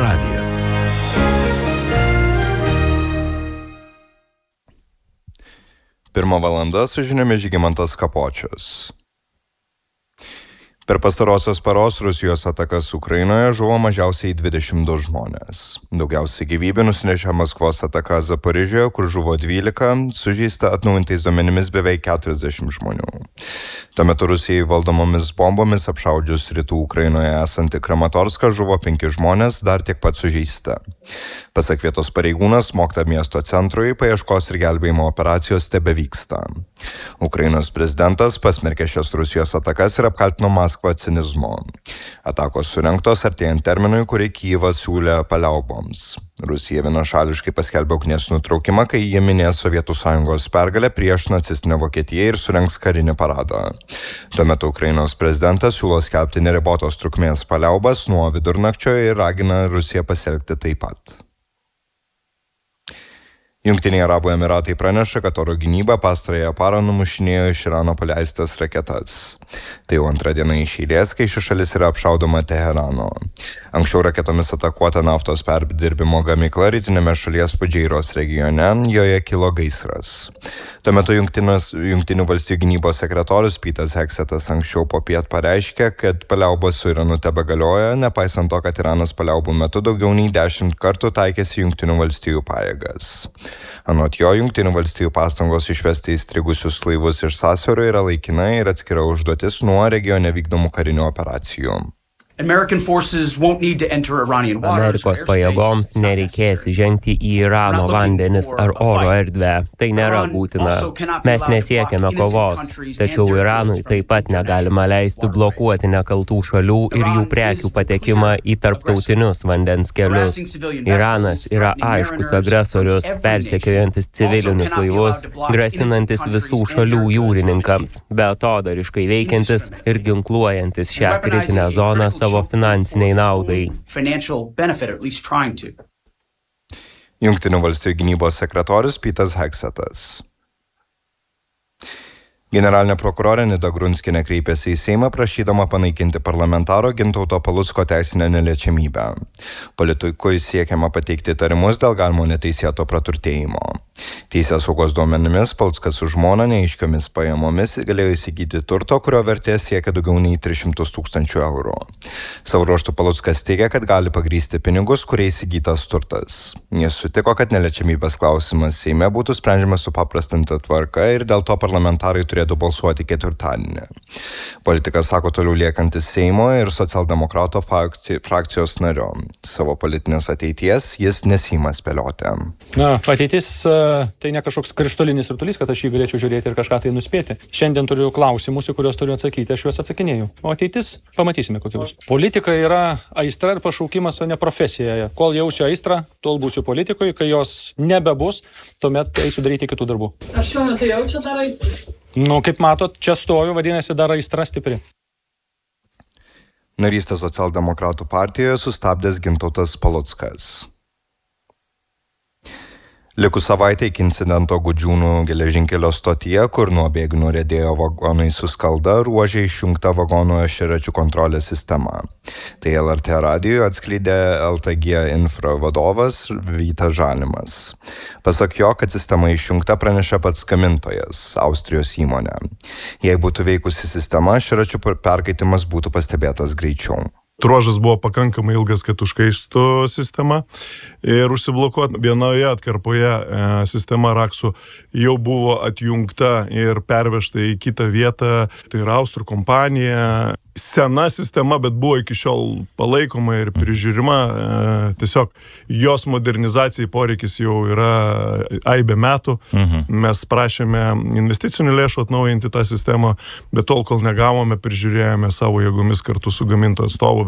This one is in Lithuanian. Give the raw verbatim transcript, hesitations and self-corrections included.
radijas. Pirma valanda su žiniomis Žygimantas Kapočius. Per pastarosios paros Rusijos atakas Ukrainoje žuvo mažiausiai dvidešimt du žmonės. Daugiausiai gyvybių nusinešė Maskvos ataka Zaporižėje, kur žuvo dvylika, sužeista atnaujintais duomenimis beveik keturiasdešimt žmonių. Tuo metu Rusijai valdomomis bombomis apšaudžius rytų Ukrainoje esantį Kramatorską žuvo penki žmonės, dar tiek pat sužeista. Pasak vietos pareigūnas, smogta miesto centrui, paieškos ir gelbėjimo operacijos tebevyksta. Ukrainos prezidentas pasmerkė šias Rusijos atakas ir apkaltino Maskvą cinizmu. Atakos surengtos artėjant terminui, kurį Kyjivas siūlė paliauboms. Rusija vienašališkai paskelbė ugnies nutraukimą, kai jie minės Sovietų Sąjungos pergalę prieš nacistinę Vokietiją ir surengs karinį paradą. Tuo metu Ukrainos prezidentas siūlo skelbti neribotos trukmės paliaubas nuo vidurnakčio ir ragina Rusiją pasielgti taip pat. Jungtiniai Arabų Emiratai praneša, kad oro gynyba pastarąją parą numušinėjo iš Irano paleistas raketas. Tai jau antrą dieną iš eilės, kai ši šalis yra apšaudoma Teherano. Anksčiau raketomis atakuota naftos perdirbimo gamykla rytinėme šalies Fudžeiros regione, joje kilo gaisras. Tuo metu Jungtinių valstijų gynybos sekretorius Petas Heksetas anksčiau popiet pareiškė, kad paliaubos su Iranu tebegalioja, nepaisant to, kad Iranas paliaubų metu daugiau nei dešimt kartų taikėsi Jungtinių valstijų pajėgas. Anot jo, Jungtinių valstijų pastangos išvesti įstrigusius laivus iš sąsiaurio yra laikina ir atskira užduotis nuo regione vykdomų karinių operacijų. Amerikos pajėgoms nereikės žengti į Irano vandenis ar oro erdvę. Tai nėra būtina. Mes nesiekiame kovos, tačiau Iranui taip pat negalima leisti blokuoti nekaltų šalių ir jų prekių patekimą į tarptautinius vandens kelius. Iranas yra aiškus agresorius, persekiojantis civilinius laivus, grasinantis visų šalių jūrininkams, beatodariškai veikiantis ir ginkluojantis šią kritinę zoną savo finansiniai naudai. Jungtinių valstijų gynybos sekretorius Petas Heksetas. Generalinė prokurorė Nida Grunskienė kreipėsi į Seimą prašydama panaikinti parlamentaro Gintauto Palucko teisinę neliečiamybę. Politikui siekiama pateikti įtarimus dėl galimo neteisėto praturtėjimo. Teisės saugos duomenimis Paluckas su žmona neaiškiomis pajamomis galėjo įsigyti turto, kurio vertė siekia daugiau nei tris šimtus tūkstančių eurų. Savo ruožtu Paluckas teigia, kad gali pagrįsti pinigus, kurie įsigytas turtas. Jis sutiko, kad neliečiamybės klausimas Seime būtų sprendžiamas supaprastinta tvarka ir dėl to parlamentarai turėtų balsuoti ketvirtadienį. Politikas sako toliau liekantis Seimo ir socialdemokrato frakcijos nario. Savo politinės ateities jis nesima spėlioti. Na, ateitis tai ne kažkoks krištolinis rutulys, kad aš jį galėčiau žiūrėti ir kažką tai nuspėti. Šiandien turiu klausimus, į kuriuos turiu atsakyti, aš juos atsakinėjau. O ateitis, pamatysime, kokia bus. Politika yra aistra ir pašaukimas, o ne profesija. Kol jausiu aistrą, tol būsiu politikoje, kai jos nebebus, tuomet eisiu daryti kitų darbų. Aš šiuo metu jaučiu dar aistrą. Nu, kaip matot, čia stoju, vadinasi, dar aistra stipri. Narystę socialdemokratų partijoje sustabdęs Gintautas Paluckas. Likus savaitę iki incidento Gudžiūnų geležinkelio stotyje, kur nuo bėgių riedėjo vagonai su skalda, ruože išjungta vagonų aširačių kontrolės sistema. Tai L R T radijui atskleidė L T G Infra vadovas Vytas Žalimas. Pasak jo, kad sistema išjungta pranešė pats gamintojas, Austrijos įmonė. Jei būtų veikusi sistema, aširačių perkaitimas būtų pastebėtas greičiau. Ruožas buvo pakankamai ilgas, kad užkaistų sistema ir užsiblokuot. Vienoje atkarpoje e, sistema raksų jau buvo atjungta ir pervežta į kitą vietą. Tai yra Austrų kompanija. Sena sistema, bet buvo iki šiol palaikoma ir prižiūrima. E, tiesiog jos modernizacijai poreikis jau yra aibė metų. Mhm. Mes prašėme investicinių lėšų atnaujinti tą sistemą, bet tol, kol negavome, prižiūrėjome savo jėgomis kartu su gamintojo atstovu.